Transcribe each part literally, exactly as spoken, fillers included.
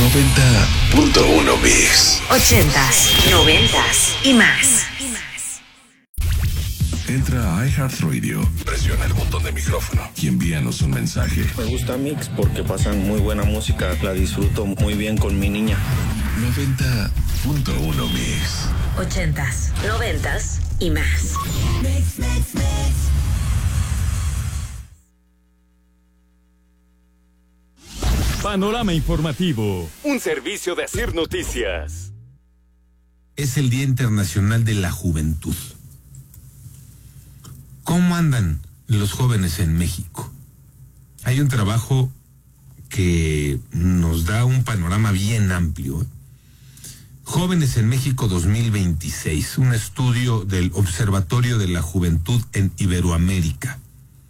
noventa punto uno Mix. Ochentas, noventas y más. Entra a iHeartRadio, presiona el botón de micrófono y envíanos un mensaje. Me gusta Mix porque pasan muy buena música, la disfruto muy bien con mi niña. noventa punto uno Mix. Ochentas, noventas y más. Mix, mix, mix. Panorama informativo, un servicio de Asir Noticias. Es el Día Internacional de la Juventud. ¿Cómo andan los jóvenes en México? Hay un trabajo que nos da un panorama bien amplio. Jóvenes en México dos mil veintiséis, un estudio del Observatorio de la Juventud en Iberoamérica.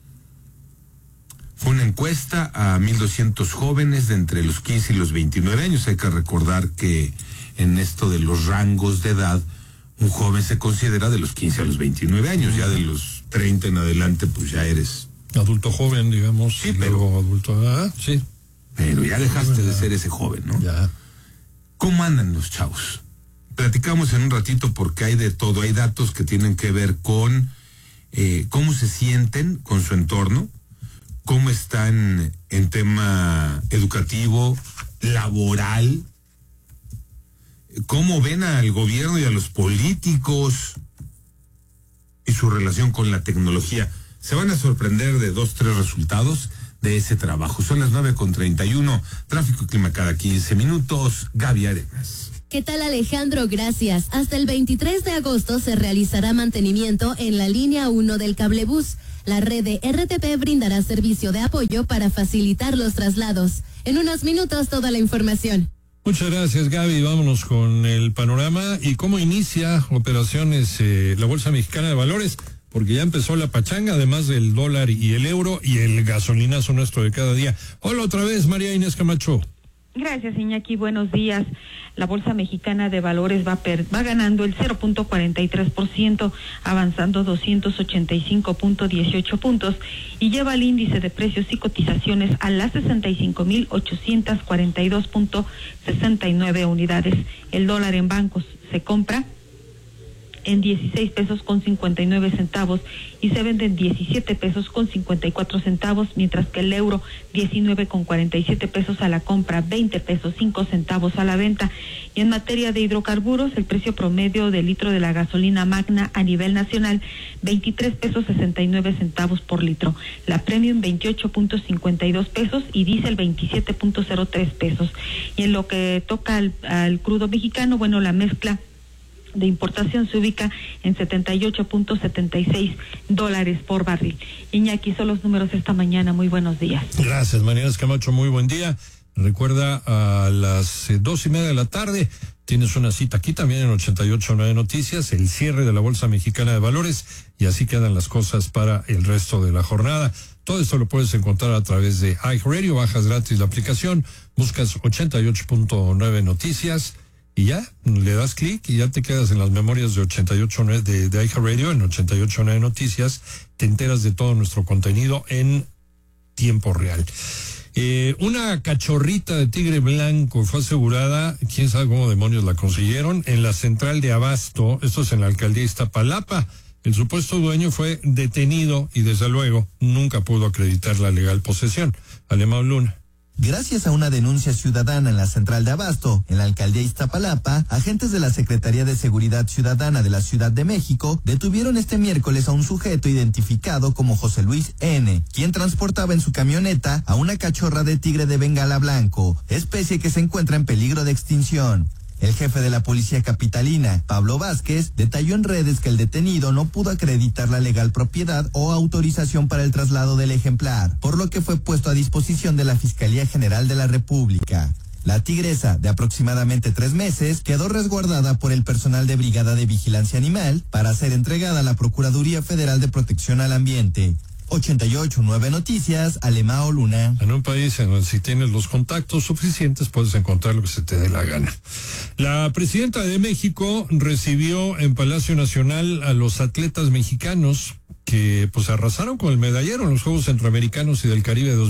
Fue una encuesta a mil doscientos jóvenes de entre los quince y los veintinueve años. Hay que recordar que en esto de los rangos de edad, un joven se considera de los quince a los veintinueve años. Ya de los treinta en adelante, pues ya eres adulto joven, digamos. Sí, pero adulto, ah, sí. Pero ya dejaste de ser ese joven, ¿no? Ya. ¿Cómo andan los chavos? Platicamos en un ratito porque hay de todo. Hay datos que tienen que ver con eh, cómo se sienten con su entorno, cómo están en tema educativo, laboral, cómo ven al gobierno y a los políticos y su relación con la tecnología. Se van a sorprender de dos, tres resultados de ese trabajo. Son las nueve con treinta y uno, tráfico y clima cada quince minutos. Gaby Arenas. ¿Qué tal, Alejandro? Gracias. Hasta el veintitrés de agosto se realizará mantenimiento en la línea uno del cablebús. La red de R T P brindará servicio de apoyo para facilitar los traslados. En unos minutos toda la información. Muchas gracias, Gaby. Vámonos con el panorama y cómo inicia operaciones eh, la Bolsa Mexicana de Valores, porque ya empezó la pachanga, además del dólar y el euro y el gasolinazo nuestro de cada día. Hola otra vez, María Inés Camacho. Gracias, Iñaki. Buenos días. La Bolsa Mexicana de Valores va, per, va ganando el cero punto cuarenta y tres por ciento, avanzando doscientos ochenta y cinco punto dieciocho puntos y lleva el índice de precios y cotizaciones a las sesenta y cinco mil ochocientos cuarenta y dos punto sesenta y nueve unidades. El dólar en bancos se compra en dieciséis pesos con cincuenta y nueve centavos y se vende en diecisiete pesos con cincuenta y cuatro centavos, mientras que el euro diecinueve con cuarenta y siete pesos a la compra, veinte pesos cinco centavos a la venta. Y en materia de hidrocarburos, el precio promedio del litro de la gasolina magna a nivel nacional, veintitrés pesos sesenta y nueve centavos por litro. La premium veintiocho punto cincuenta y dos pesos y diésel veintisiete punto cero tres pesos. Y en lo que toca al, al crudo mexicano, bueno, la mezcla de importación se ubica en setenta y ocho punto setenta y seis dólares por barril. Iñaki, son los números esta mañana. Muy buenos días. Gracias, María Inés Camacho. Muy buen día. Recuerda, a las eh, dos y media de la tarde tienes una cita aquí también en ochenta y ocho punto nueve Noticias, el cierre de la Bolsa Mexicana de Valores, y así quedan las cosas para el resto de la jornada. Todo esto lo puedes encontrar a través de iHeartRadio. Bajas gratis la aplicación, buscas ochenta y ocho punto nueve Noticias y ya le das clic y ya te quedas en las memorias de ochenta y ocho punto nueve de, de iHeartRadio, en ochenta y ocho punto nueve Noticias. Te enteras de todo nuestro contenido en tiempo real. Eh, una cachorrita de tigre blanco fue asegurada, quién sabe cómo demonios la consiguieron, en la central de Abasto, esto es en la alcaldía de Iztapalapa. El supuesto dueño fue detenido y desde luego nunca pudo acreditar la legal posesión. Alemán Luna. Gracias a una denuncia ciudadana en la central de Abasto, en la alcaldía Iztapalapa, agentes de la Secretaría de Seguridad Ciudadana de la Ciudad de México detuvieron este miércoles a un sujeto identificado como José Luis N., quien transportaba en su camioneta a una cachorra de tigre de Bengala blanco, especie que se encuentra en peligro de extinción. El jefe de la policía capitalina, Pablo Vázquez, detalló en redes que el detenido no pudo acreditar la legal propiedad o autorización para el traslado del ejemplar, por lo que fue puesto a disposición de la Fiscalía General de la República. La tigresa, de aproximadamente tres meses, quedó resguardada por el personal de Brigada de Vigilancia Animal para ser entregada a la Procuraduría Federal de Protección al Ambiente. ochenta y ocho punto nueve Noticias, Alemao Luna. En un país en donde si tienes los contactos suficientes puedes encontrar lo que se te dé la gana. La presidenta de México recibió en Palacio Nacional a los atletas mexicanos que pues arrasaron con el medallero en los Juegos Centroamericanos y del Caribe dos mil